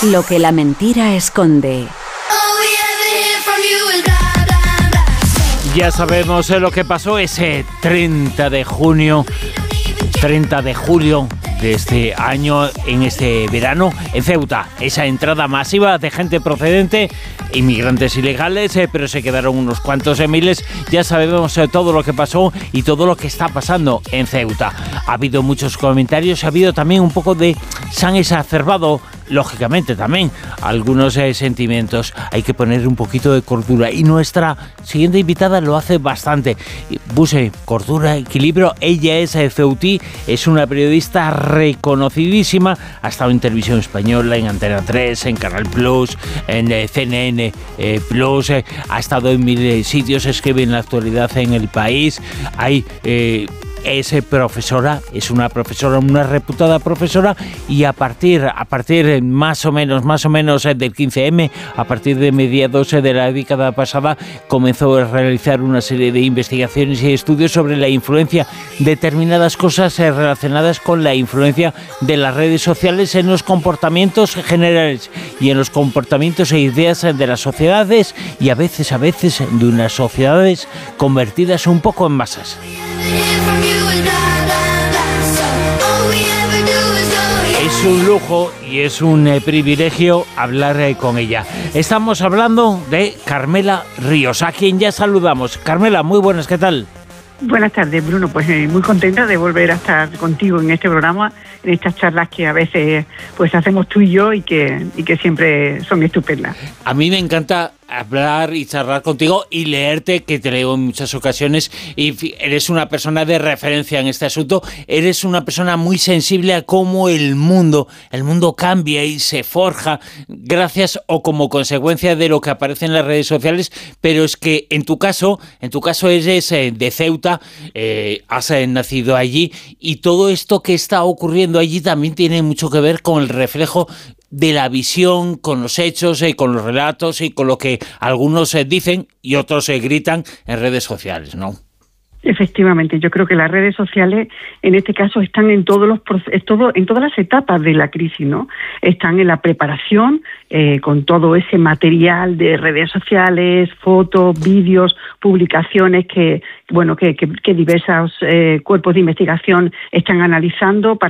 Lo que la mentira esconde. Ya sabemos lo que pasó ese 30 de julio de este año, en este verano, en Ceuta. Esa entrada masiva de gente procedente, inmigrantes ilegales, pero se quedaron unos cuantos miles. Ya sabemos todo lo que pasó y todo lo que está pasando en Ceuta. Ha habido muchos comentarios, ha habido también un poco de... Se han exacerbado, lógicamente, también algunos sentimientos. Hay que poner un poquito de cordura y nuestra siguiente invitada lo hace bastante. Buse, cordura, equilibrio. Ella es ceutí, es una periodista reconocidísima, ha estado en Televisión Española, en Antena 3, en Canal Plus, en CNN Plus, ha estado en mil sitios, escribe en la actualidad en El País. Es profesora, es una profesora, una reputada profesora, y a partir más o menos del 15M, a partir de mediados de la década pasada, comenzó a realizar una serie de investigaciones y estudios sobre la influencia de determinadas cosas relacionadas con la influencia de las redes sociales en los comportamientos generales y en los comportamientos e ideas de las sociedades, y a veces de unas sociedades convertidas un poco en masas. Es un lujo y es un privilegio hablar con ella. Estamos hablando de Carmela Ríos, a quien ya saludamos. Carmela, muy buenas, ¿qué tal? Buenas tardes, Bruno. Pues muy contenta de volver a estar contigo en este programa, en estas charlas que a veces pues hacemos tú y yo y que siempre son estupendas. A mí me encanta hablar y charlar contigo y leerte, que te leo en muchas ocasiones, y eres una persona de referencia en este asunto. Eres una persona muy sensible a cómo el mundo cambia y se forja gracias o como consecuencia de lo que aparece en las redes sociales, pero es que en tu caso eres de Ceuta, has nacido allí, y todo esto que está ocurriendo allí también tiene mucho que ver con el reflejo de la visión, con los hechos, con los relatos y con lo que algunos dicen y otros gritan en redes sociales, ¿no? Efectivamente, yo creo que las redes sociales en este caso están en todas las etapas de la crisis, ¿no? Están en la preparación, con todo ese material de redes sociales, fotos, vídeos, publicaciones que diversos cuerpos de investigación están analizando para